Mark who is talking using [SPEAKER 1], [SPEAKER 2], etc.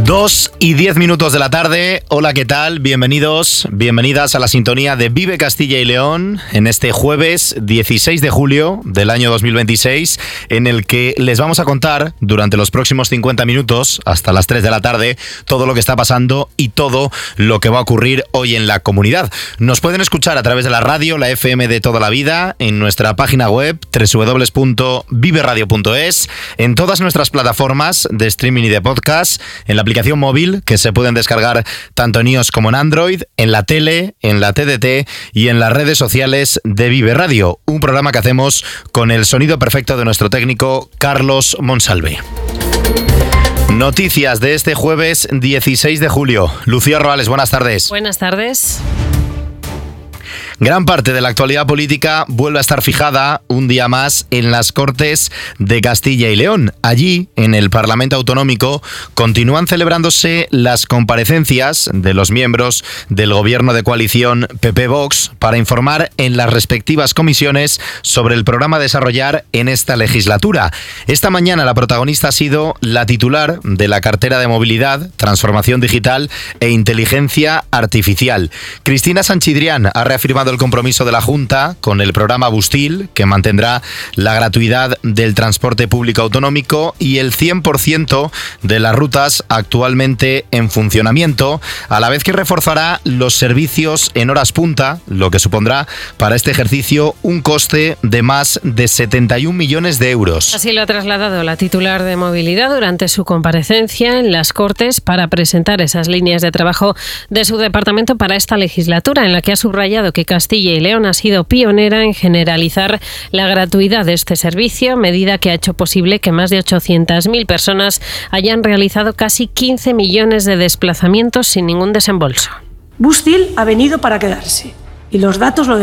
[SPEAKER 1] 2:10 de la tarde. Hola, ¿qué tal? Bienvenidos, bienvenidas a la sintonía de Vive Castilla y León en este jueves 16 de julio del año 2026, en el que les vamos a contar durante los próximos 50 minutos, hasta las 3 de la tarde, todo lo que está pasando y todo lo que va a ocurrir hoy en la comunidad. Nos pueden escuchar a través de la radio, la FM de toda la vida, en nuestra página web www.viveradio.es, en todas nuestras plataformas de streaming y de podcast, en la aplicación móvil que se pueden descargar tanto en iOS como en Android, en la tele, en la TDT y en las redes sociales de Vive Radio, un programa que hacemos con el sonido perfecto de nuestro técnico Carlos Monsalve. Noticias de este jueves 16 de julio. Lucía Roales, buenas tardes.
[SPEAKER 2] Buenas tardes.
[SPEAKER 1] Gran parte de la actualidad política vuelve a estar fijada un día más en las Cortes de Castilla y León. Allí, en el Parlamento Autonómico, continúan celebrándose las comparecencias de los miembros del gobierno de coalición PP-Vox para informar en las respectivas comisiones sobre el programa a desarrollar en esta legislatura. Esta mañana la protagonista ha sido la titular de la cartera de Movilidad, Transformación Digital e Inteligencia Artificial. Cristina Sanchidrián ha reafirmado el compromiso de la Junta con el programa Bustil, que mantendrá la gratuidad del transporte público autonómico y el 100% de las rutas actualmente en funcionamiento, a la vez que reforzará los servicios en horas punta, lo que supondrá para este ejercicio un coste de más de 71 millones de euros.
[SPEAKER 2] Así lo ha trasladado la titular de Movilidad durante su comparecencia en las Cortes para presentar esas líneas de trabajo de su departamento para esta legislatura, en la que ha subrayado que Castilla y León ha sido pionera en generalizar la gratuidad de este servicio, medida que ha hecho posible que más de 800.000 personas hayan realizado casi 15 millones de desplazamientos sin ningún desembolso.
[SPEAKER 3] Bustil ha venido para quedarse y los datos lo